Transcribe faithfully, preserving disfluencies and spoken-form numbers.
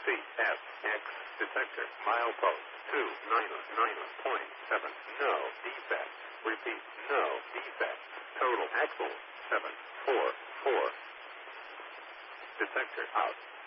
C S X detector milepost two nine nine point seven. No defect. Repeat, no defect. Total axle seven four four. Detector out.